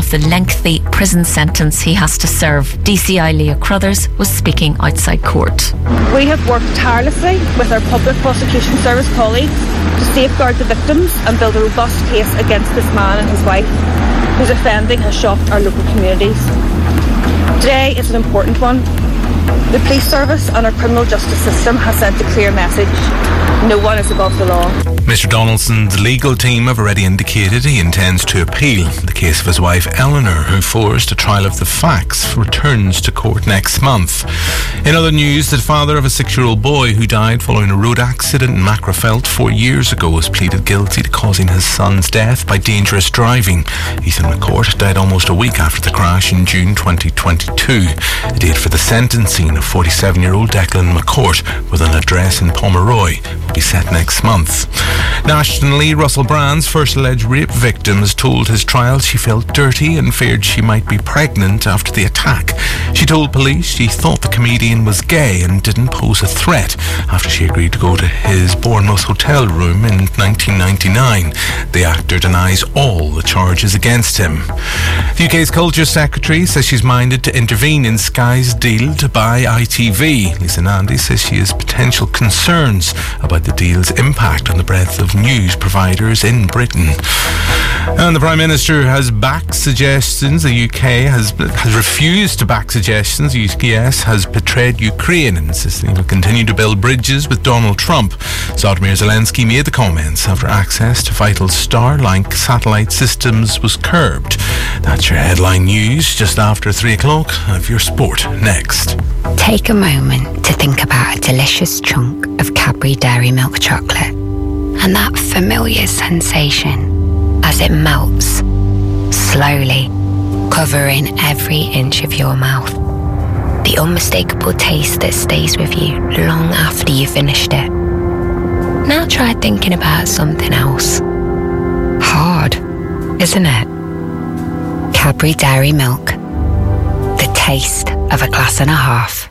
of the lengthy prison sentence he has to serve. DCI Leah Crothers was speaking outside court. We have worked tirelessly with our Public Prosecution Service colleagues to safeguard the victims and build a robust case against this man and his wife, whose offending has shocked our local communities. Today is an important one. The police service and our criminal justice system has sent a clear message. No one is above the law. Mr. Donaldson's legal team have already indicated he intends to appeal. The case of his wife Eleanor, who forced a trial of the facts, returns to court next month. In other news, the father of a 6-year-old boy who died following a road accident in Macrofelt 4 years ago has pleaded guilty to causing his son's death by dangerous driving. Ethan McCourt died almost a week after the crash in June 2022. The date for the sentencing of 47-year-old Declan McCourt with an address in Pomeroy will be set next month. Nationally, Russell Brand's first alleged rape victim has told his trial she felt dirty and feared she might be pregnant after the attack. She told police she thought the comedian was gay and didn't pose a threat after she agreed to go to his Bournemouth hotel room in 1999. The actor denies all the charges against him. The UK's Culture Secretary says she's minded to intervene in Sky's deal to buy ITV. Lisa Nandy says she has potential concerns about the deal's impact on the breadth of news providers in Britain. And the Prime Minister has backed suggestions. The UK has refused to back suggestions. The US has betrayed Ukraine and insisting it will continue to build bridges with Donald Trump. Volodymyr Zelensky made the comments after access to vital Starlink satellite systems was curbed. That's your headline news just after 3 o'clock. Have your sport next. Take a moment to think about a delicious chunk of Cadbury Dairy Milk chocolate and that familiar sensation as it melts slowly, covering every inch of your mouth. The unmistakable taste that stays with you long after you've finished it. Now try thinking about something else. Hard, isn't it? Cadbury Dairy Milk. The taste of a glass and a half.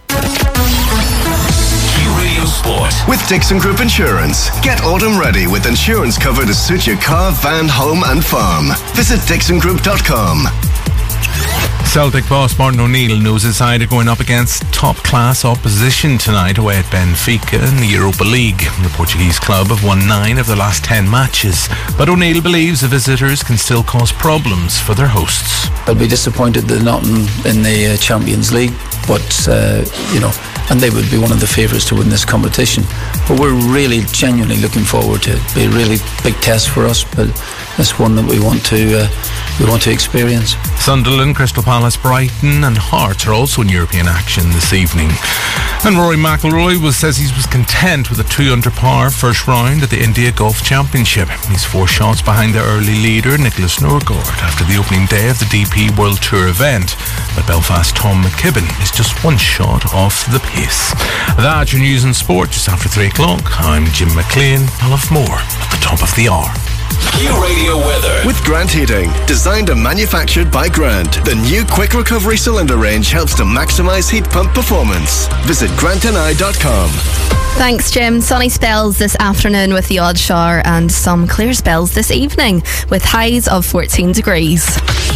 Q-Radio Sport. With Dixon Group Insurance. Get autumn ready with insurance cover to suit your car, van, home and farm. Visit dixongroup.com. Celtic boss Martin O'Neill knows his side are going up against top-class opposition tonight away at Benfica in the Europa League. The Portuguese club have won 9 of their last 10 matches, but O'Neill believes the visitors can still cause problems for their hosts. I'll be disappointed they're not in the Champions League, but, and they would be one of the favourites to win this competition. But we're really genuinely looking forward to it. It'll be a really big test for us, but it's one that we want to experience. Sunderland, Crystal Palace, Brighton and Hearts are also in European action this evening. And Rory McIlroy says he was content with a 2-under par first round at the India Golf Championship. He's 4 shots behind the early leader Nicholas Norgård after the opening day of the DP World Tour event. But Belfast Tom McKibben is just 1 shot off the pace. That's your news and sport just after 3 o'clock. I'm Jim McLean. I'll have more at the top of the hour. Q-Radio weather. With Grant Heating. Designed and manufactured by Grant. The new quick recovery cylinder range helps to maximise heat pump performance. Visit grantandI.com. Thanks, Jim. Sunny spells this afternoon with the odd shower and some clear spells this evening with highs of 14 degrees.